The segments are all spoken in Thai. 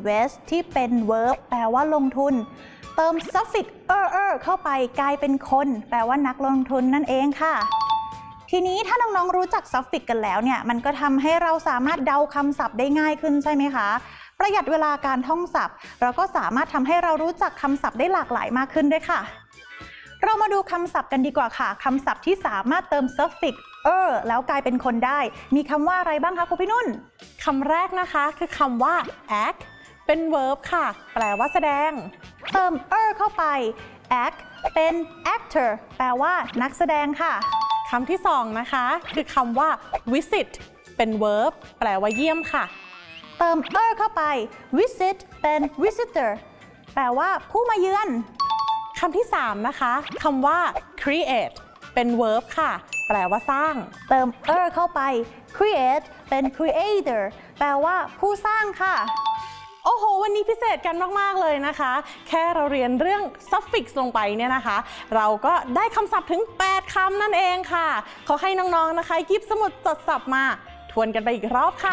invest ที่เป็น verb แปลว่าลงทุนเติม suffixเข้าไปกลายเป็นคนแปลว่านักลงทุนนั่นเองค่ะทีนี้ถ้าน้องๆรู้จัก suffix กันแล้วเนี่ยมันก็ทำให้เราสามารถเดาคำศัพท์ได้ง่ายขึ้นใช่ไหมคะประหยัดเวลาการท่องศัพท์เราก็สามารถทำให้เรารู้จักคำศัพท์ได้หลากหลายมากขึ้นด้วยค่ะเรามาดูคำศัพท์กันดีกว่าค่ะคำศัพท์ที่สามารถเติม suffix แล้วกลายเป็นคนได้มีคำว่าอะไรบ้างคะครูพี่นุ่นคำแรกนะคะคือคำว่า act เป็น verb ค่ะแปลว่าแสดงเติมเข้าไป act เป็น actor แปลว่านักแสดงค่ะคำที่สองนะคะคือคำว่า visit เป็น verb แปลว่าเยี่ยมค่ะเติมเข้าไป visit เป็น visitor แปลว่าผู้มาเยือนคำที่สามนะคะคำว่า create เป็น verb ค่ะแปลว่าสร้างเติมเข้าไป create เป็น creator แปลว่าผู้สร้างค่ะโอ้โหวันนี้พิเศษกันมากๆเลยนะคะแค่เราเรียนเรื่อง suffix ลงไปเนี่ยนะคะเราก็ได้คำศัพท์ถึง8คำนั่นเองค่ะขอให้น้องๆนะคะหยิบสมุดจดศัพท์มาทวนกันไปอีกรอบค่ะ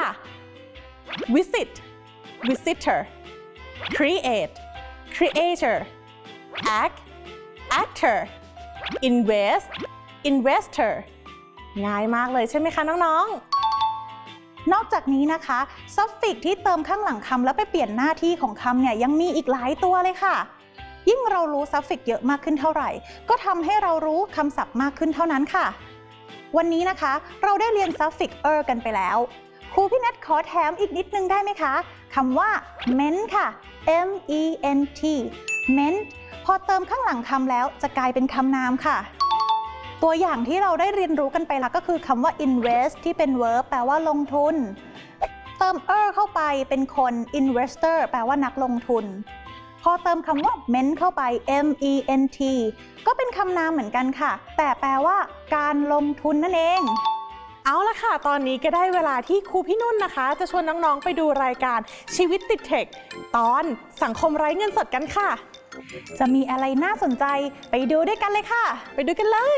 visit visitor create creator act actor invest investor ง่ายมากเลยใช่ไหมคะน้องๆนอกจากนี้นะคะ suffix ที่เติมข้างหลังคำแล้วไปเปลี่ยนหน้าที่ของคำเนี่ยยังมีอีกหลายตัวเลยค่ะยิ่งเรารู้ suffix เยอะมากขึ้นเท่าไหร่ก็ทำให้เรารู้คำศัพท์มากขึ้นเท่านั้นค่ะวันนี้นะคะเราได้เรียน suffix กันไปแล้วครูพี่นัทขอแถมอีกนิดนึงได้ไหมคะคำว่า ment ค่ะ ment ment พอเติมข้างหลังคำแล้วจะกลายเป็นคำนามค่ะตัวอย่างที่เราได้เรียนรู้กันไปแล้วก็คือคำว่า invest ที่เป็น verb แปลว่าลงทุนเติมเข้าไปเป็นคน investor แปลว่านักลงทุนพอเติมคำว่า ment เข้าไป ment ก็เป็นคำนามเหมือนกันค่ะแต่แปลว่าการลงทุนนั่นเองเอาละค่ะตอนนี้ก็ได้เวลาที่ครูพี่นุ่นนะคะจะชวนน้องๆไปดูรายการชีวิตติดเทคตอนสังคมไร้เงินสดกันค่ะจะมีอะไรน่าสนใจไปดูด้วยกันเลยค่ะไปดูกันเลย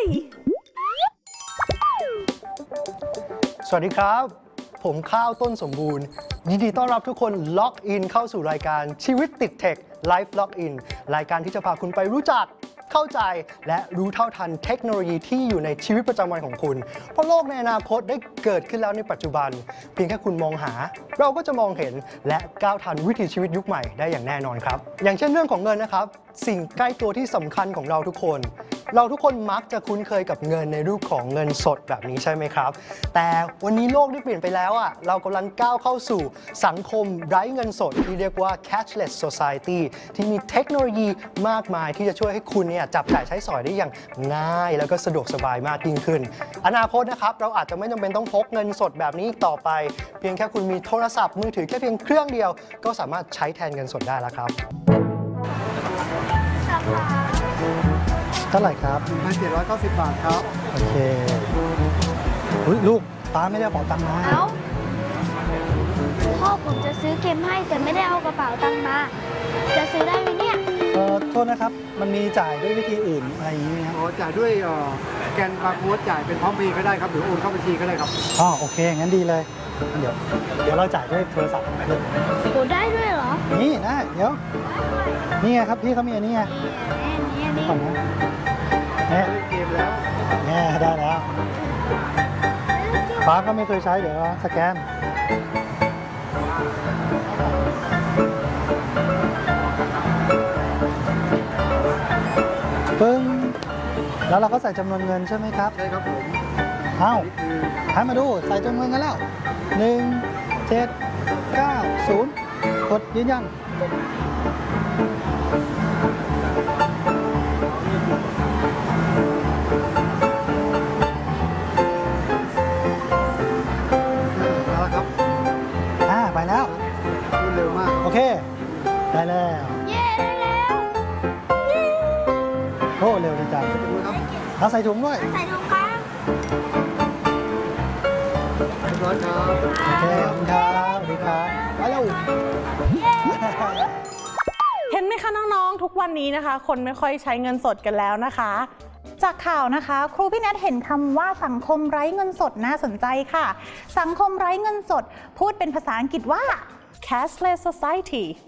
สวัสดีครับผมข้าวต้นสมบูรณ์ยินดีต้อนรับทุกคนล็อกอินเข้าสู่รายการชีวิตติดเทคไลฟ์ล็อกอินรายการที่จะพาคุณไปรู้จักเข้าใจและรู้เท่าทันเทคโนโลยีที่อยู่ในชีวิตประจำวันของคุณเพราะโลกในอนาคตได้เกิดขึ้นแล้วในปัจจุบันเพียงแค่คุณมองหาเราก็จะมองเห็นและก้าวทันวิถีชีวิตยุคใหม่ได้อย่างแน่นอนครับอย่างเช่นเรื่องของเงินนะครับสิ่งใกล้ตัวที่สำคัญของเราทุกคนมักจะคุ้นเคยกับเงินในรูปของเงินสดแบบนี้ใช่ไหมครับแต่วันนี้โลกได้เปลี่ยนไปแล้วอ่ะเรากำลังก้าวเข้าสู่สังคมไร้เงินสดที่เรียกว่า cashless society ที่มีเทคโนโลยีมากมายที่จะช่วยให้คุณเนี่ยจับจ่ายใช้สอยได้อย่างง่ายแล้วก็สะดวกสบายมากยิ่งขึ้นอนาคตนะครับเราอาจจะไม่จำเป็นต้องพกเงินสดแบบนี้ต่อไปเพียงแค่คุณมีโทรศัพท์มือถือแค่เพียงเครื่องเดียวก็สามารถใช้แทนเงินสดได้แล้วครับเท่าไหร่ครับ 1,790 บาทครับโอเคลูกป้าไม่ได้เอากระเป๋าตังค์มาเอ้าพ่อผมจะซื้อเกมให้แต่ไม่ได้เอากระเป๋าตังค์มาจะซื้อได้ไหมเนี่ยโทษนะครับมันมีจ่ายด้วยวิธีอื่นอะไรอย่างนี้ไหมครับจ่ายด้วยสแกนบาร์โค้ดจ่ายเป็นพร้อมเพย์ก็ได้ครับหรือโอนเข้าบัญชีก็ได้ครับโอเคงั้นดีเลยเดี๋ยวเราจ่ายด้วยโทรศัพท์โอ้ได้ด้วยเหรอนี่นะเดี๋ยวนี่ไงครับพี่เขามีอันนี้ไงนี่ก่อนนะเกมแล้วได้แล้วป้าก็ไม่เคยใช้เดี๋ยวสแกนปึ้งแล้วเราก็ใส่จำนวนเงินใช่ไหมครับใช่ครับผมให้มาดูใส่จำนวนเงินแล้ว1790กดยืนยันไปแล้วเร็วมากโอเคได้แล้วเย้ได้แล้วโอ้เร็วดีจังเอาใส่ถุงด้วยใส่ถุงครับเรียบร้อยครับโอเคขอบคุณครับสวัสดีครับไปแล้วเห็นไหมคะน้องๆทุกวันนี้นะคะคนไม่ค่อยใช้เงินสดกันแล้วนะคะจากข่าวนะคะครูพี่นัทเห็นคำว่าสังคมไร้เงินสดน่าสนใจค่ะสังคมไร้เงินสดพูดเป็นภาษาอังกฤษว่า cashless society